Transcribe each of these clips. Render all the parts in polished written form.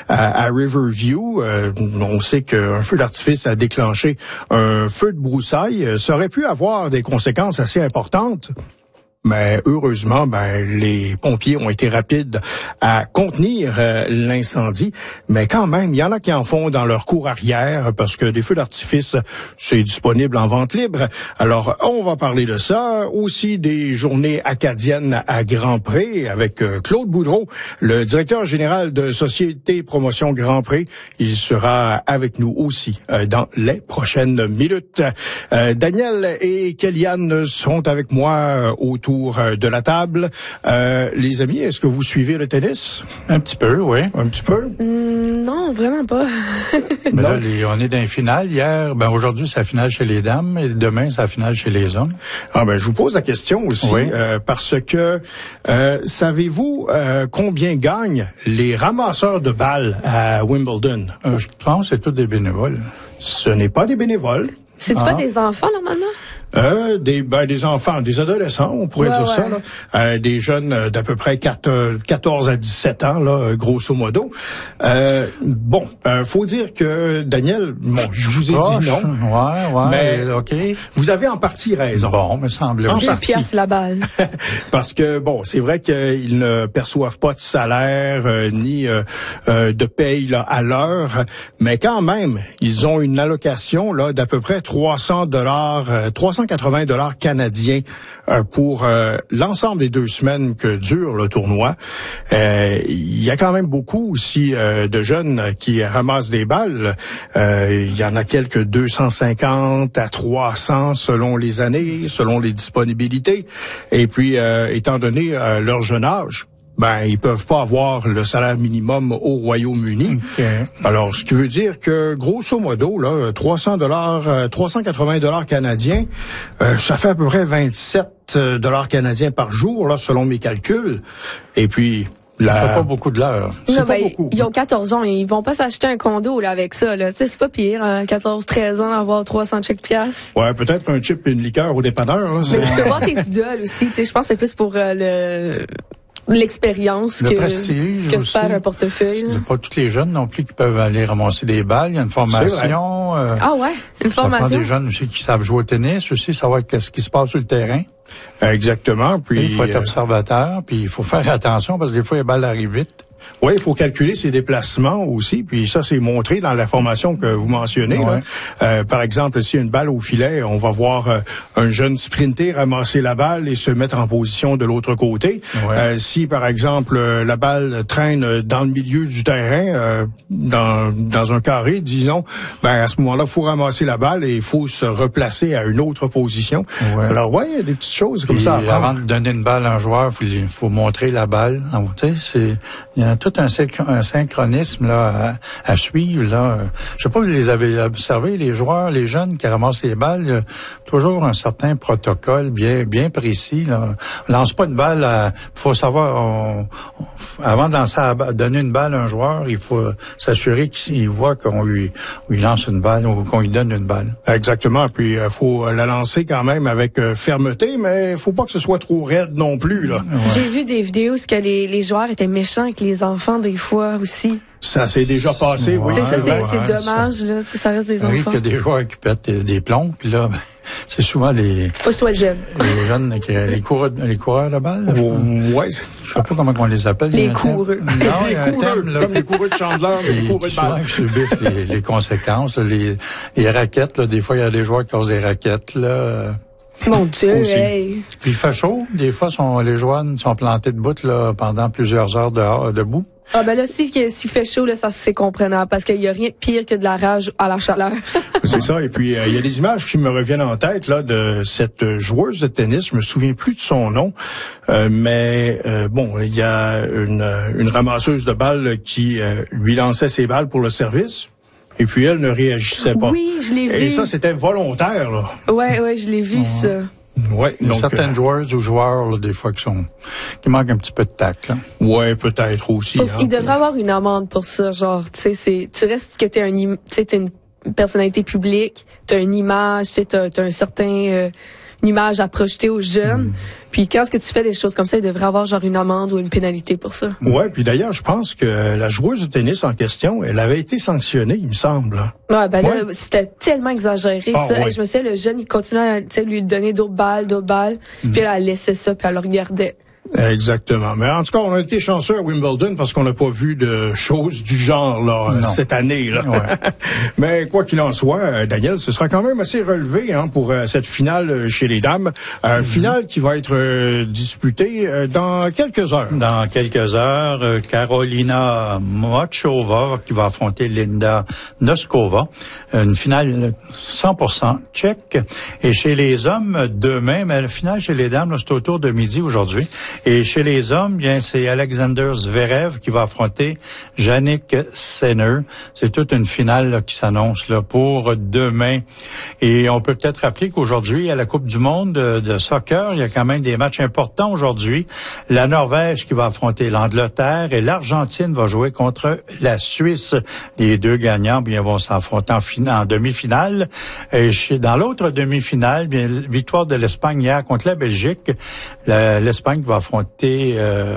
à Riverview. On sait qu'un feu d'artifice a déclenché un feu de broussailles. Ça aurait pu avoir des conséquences assez importantes. Mais heureusement, les pompiers ont été rapides à contenir l'incendie. Mais quand même, il y en a qui en font dans leur cour arrière parce que des feux d'artifice, c'est disponible en vente libre. Alors, on va parler de ça. Aussi des journées acadiennes à Grand-Pré avec Claude Boudreau, le directeur général de Société Promotion Grand-Pré. Il sera avec nous aussi dans les prochaines minutes. Daniel et Kellyanne sont avec moi autour de la table. Les amis, est-ce que vous suivez le tennis? Un petit peu, oui. Un petit peu? Non, vraiment pas. Mais là, on est dans les finales. Hier, aujourd'hui, c'est la finale chez les dames et demain, c'est la finale chez les hommes. Je vous pose la question aussi, oui. Parce que savez-vous combien gagnent les ramasseurs de balles à Wimbledon? Je pense que c'est tous des bénévoles. Ce n'est pas des bénévoles. C'est-tu pas des enfants, normalement? Des enfants, des adolescents, on pourrait dire ça, là. Des jeunes d'à peu près 14 à 17 ans, là, grosso modo. Faut dire que, Daniel, je vous ai dit non. Ouais, mais OK. Vous avez en partie raison. Bon, me semble. 2 piastres la balle. Parce que, c'est vrai qu'ils ne perçoivent pas de salaire, ni de paye, là, à l'heure. Mais quand même, ils ont une allocation, là, d'à peu près 380 $ canadiens pour l'ensemble des 2 semaines que dure le tournoi. Il y a quand même beaucoup aussi de jeunes qui ramassent des balles. Il y en a quelques 250 à 300 selon les années, selon les disponibilités. Et puis, étant donné leur jeune âge, ils peuvent pas avoir le salaire minimum au Royaume-Uni. Okay. Alors, ce qui veut dire que, grosso modo, là, 380 $ canadiens, ça fait à peu près 27 $ canadiens par jour, là, selon mes calculs. Et puis, ça fait pas beaucoup de l'heure. Non, ils ont 14 ans, ils vont pas s'acheter un condo, là, avec ça, là. Tu sais, c'est pas pire, 14-13 ans, d'avoir 300 chèques piastres. Ouais, peut-être un chip et une liqueur au dépanneur, là. Mais tu peux voir tes idoles aussi, tu sais, je pense que c'est plus pour l'expérience le prestige que aussi. se faire un portefeuille. C'est pas tous les jeunes non plus qui peuvent aller ramasser des balles. Il y a une formation. Une formation. Ça prend des jeunes aussi qui savent jouer au tennis, aussi savoir qu'est-ce qui se passe sur le terrain. Exactement. Puis il faut être observateur, puis il faut faire attention parce que des fois les balles arrivent vite. Oui, il faut calculer ses déplacements aussi, puis ça, c'est montré dans la formation que vous mentionnez. Ouais. Là. Par exemple, si une balle au filet, on va voir un jeune sprinter ramasser la balle et se mettre en position de l'autre côté. Ouais. Si, par exemple, la balle traîne dans le milieu du terrain, dans un carré, disons, à ce moment-là, il faut ramasser la balle et il faut se replacer à une autre position. Ouais. Alors, il y a des petites choses comme ça. Avant de donner une balle à un joueur, il faut montrer la balle. Il y a tout un synchronisme là à suivre. Là. Je sais pas si vous les avez observés, les joueurs, les jeunes qui ramassent les balles, il y a toujours un certain protocole bien précis. Là. On lance pas une balle, faut savoir, avant de donner une balle à un joueur, il faut s'assurer qu'il voit qu'on lui lance une balle ou qu'on lui donne une balle. Exactement, puis faut la lancer quand même avec fermeté, mais faut pas que ce soit trop raide non plus. Là. Ouais. J'ai vu des vidéos où les joueurs étaient méchants avec les enfants des fois aussi. Ça s'est déjà passé, oui. C'est dommage, là. Ça reste des enfants. Il y a des joueurs qui pètent des plombs, puis là, c'est souvent les... Faut que ce soit jeune. Les jeunes, les coureurs de balle. Ouais. Je sais pas comment on les appelle. Les coureux. Non, il y a un thème, là. Comme les coureux de Chandler, les coureux de balle. Qui subissent les conséquences, les raquettes, là. Des fois, il y a des joueurs qui causent des raquettes, là. Mon Dieu, hey. Puis il fait chaud. Des fois, les joueurs sont plantés debout là, pendant plusieurs heures debout. Ah là, s'il fait chaud, là, ça c'est comprenable, parce qu'il y a rien de pire que de la rage à la chaleur. C'est ça. Et puis, il y a des images qui me reviennent en tête, là, de cette joueuse de tennis. Je me souviens plus de son nom. Mais il y a une ramasseuse de balles qui lui lançait ses balles pour le service. Et puis, elle ne réagissait pas. Oui, je l'ai vu. Et ça, c'était volontaire, là. Ouais, je l'ai vu, ça. Ouais, il y a certaines joueuses ou joueurs, là, des fois, qui manquent un petit peu de tact, là. Ouais, peut-être aussi. Il devrait avoir une amende pour ça, genre, tu sais, tu restes que t'es t'es une personnalité publique, t'as une image, t'as un certain, image à projeter aux jeunes. Puis quand est-ce que tu fais des choses comme ça, il devrait avoir genre une amende ou une pénalité pour ça. Ouais, puis d'ailleurs, je pense que la joueuse de tennis en question, elle avait été sanctionnée, il me semble. Ouais, ben là, c'était tellement exagéré, ça. Ouais. Hey, je me souviens, le jeune, il continuait à lui donner d'autres balles. Puis elle laissait ça, puis elle le regardait. Exactement. Mais en tout cas, on a été chanceux à Wimbledon parce qu'on n'a pas vu de choses du genre là cette année. Là. Ouais. Mais quoi qu'il en soit, Daniel, ce sera quand même assez relevé pour cette finale chez les dames. Finale qui va être disputée dans quelques heures. Dans quelques heures, Karolina Mochova qui va affronter Linda Noskova. Une finale 100% tchèque. Et chez les hommes, demain, mais la finale chez les dames, là, c'est autour de midi aujourd'hui. Et chez les hommes, bien, c'est Alexander Zverev qui va affronter Jannik Sinner. C'est toute une finale là, qui s'annonce là pour demain. Et on peut peut-être rappeler qu'aujourd'hui, à la Coupe du monde de soccer, il y a quand même des matchs importants aujourd'hui. La Norvège qui va affronter l'Angleterre et l'Argentine va jouer contre la Suisse. Les deux gagnants, bien, vont s'affronter en demi-finale. Et dans l'autre demi-finale, bien, victoire de l'Espagne hier contre la Belgique. L'Espagne va affronter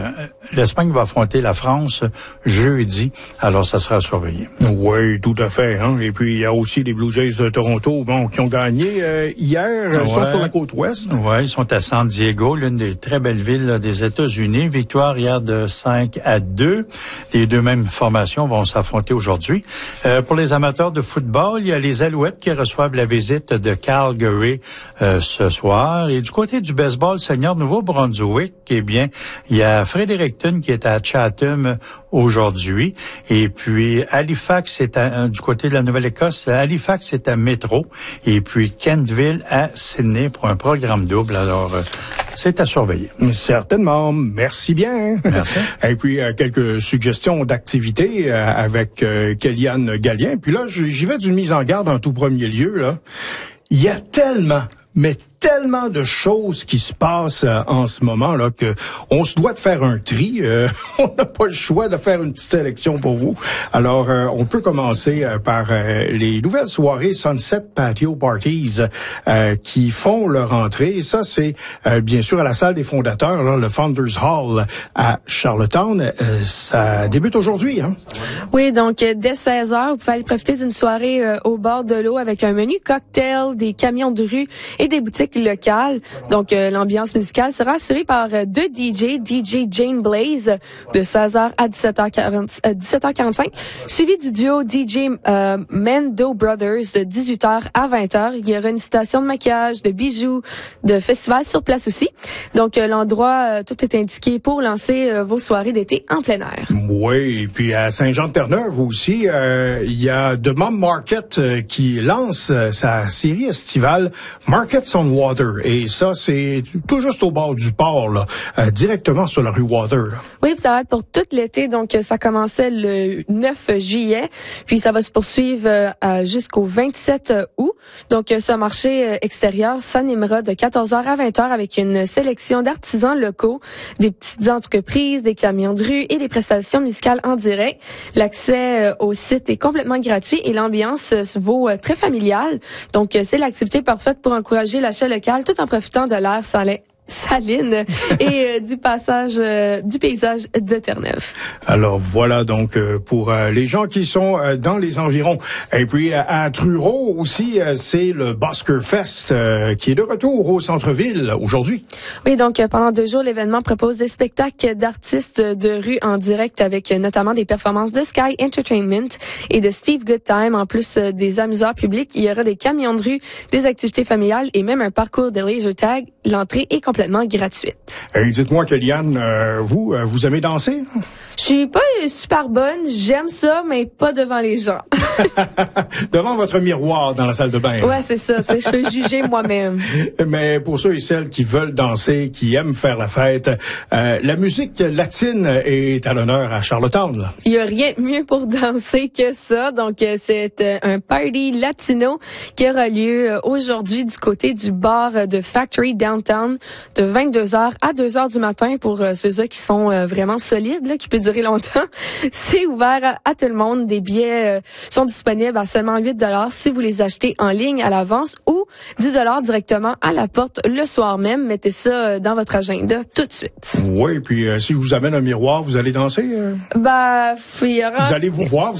la France jeudi. Alors, ça sera surveillé. Oui, tout à fait. Et puis, il y a aussi les Blue Jays de Toronto qui ont gagné hier. Ils sont sur la côte ouest. Oui, ils sont à San Diego, l'une des très belles villes là, des États-Unis. Victoire hier de 5-2. Les deux mêmes formations vont s'affronter aujourd'hui. Pour les amateurs de football, il y a les Alouettes qui reçoivent la visite de Calgary ce soir. Et du côté du baseball senior Nouveau-Brunswick, eh bien, il y a Fredericton qui est à Chatham aujourd'hui. Et puis, Halifax est du côté de la Nouvelle-Écosse, Halifax est à Métro. Et puis, Kentville à Sydney pour un programme double. Alors, c'est à surveiller. Certainement. Merci bien. Merci. Et puis, quelques suggestions d'activités avec Kellyanne Gallien. Puis là, j'y vais d'une mise en garde en tout premier lieu. Là. Il y a tellement de choses qui se passent en ce moment là que on se doit de faire un tri. On n'a pas le choix de faire une petite sélection pour vous. Alors, on peut commencer par les nouvelles soirées Sunset Patio Parties qui font leur entrée. Ça, c'est bien sûr à la salle des fondateurs, là, le Founders Hall à Charlottetown. Ça débute aujourd'hui. Oui, donc dès 16h, vous pouvez aller profiter d'une soirée au bord de l'eau avec un menu cocktail, des camions de rue et des boutiques locales. Donc, l'ambiance musicale sera assurée par deux DJ Jane Blaze de 16h à 17h45, suivi du duo DJ Mendo Brothers de 18h à 20h. Il y aura une station de maquillage, de bijoux, de festival sur place aussi. Donc, l'endroit, tout est indiqué pour lancer vos soirées d'été en plein air. Oui, et puis à Saint-Jean-de-Terre-Neuve aussi, il y a The Mom Market qui lance sa série estivale Markets on Water. Et ça, c'est tout juste au bord du port, là, directement sur la rue Water. Là. Oui, puis ça va être pour tout l'été. Donc, ça commençait le 9 juillet. Puis, ça va se poursuivre jusqu'au 27 août. Donc, ce marché extérieur s'animera de 14h à 20h avec une sélection d'artisans locaux, des petites entreprises, des camions de rue et des prestations musicales en direct. L'accès au site est complètement gratuit et l'ambiance se vaut très familiale. Donc, c'est l'activité parfaite pour encourager l'achat local tout en profitant de l'air saline et du paysage de Terre-Neuve. Alors voilà donc pour les gens qui sont dans les environs. Et puis à Truro aussi, c'est le Busker Fest qui est de retour au centre-ville aujourd'hui. Oui, donc pendant 2 jours, l'événement propose des spectacles d'artistes de rue en direct avec notamment des performances de Sky Entertainment et de Steve Goodtime. En plus des amuseurs publics, il y aura des camions de rue, des activités familiales et même un parcours de laser tag. L'entrée est complètement gratuite. Et dites-moi, Kellyanne, vous aimez danser? Je suis pas super bonne, j'aime ça, mais pas devant les gens. Devant votre miroir dans la salle de bain. Ouais, c'est ça, tu sais, je peux juger moi-même. Mais pour ceux et celles qui veulent danser, qui aiment faire la fête, la musique latine est à l'honneur à Charlottetown. Là. Il y a rien de mieux pour danser que ça. Donc, c'est un party latino qui aura lieu aujourd'hui du côté du bar de Factory Downtown de 22h à 2h du matin pour ceux-là qui sont vraiment solides, là, qui peut durer longtemps. C'est ouvert à tout le monde. Des billets sont disponibles à seulement 8 $ si vous les achetez en ligne à l'avance ou 10 $ directement à la porte le soir même. Mettez ça dans votre agenda tout de suite. Oui, puis si je vous amène un miroir, vous allez danser? Il y aura... Vous allez vous voir,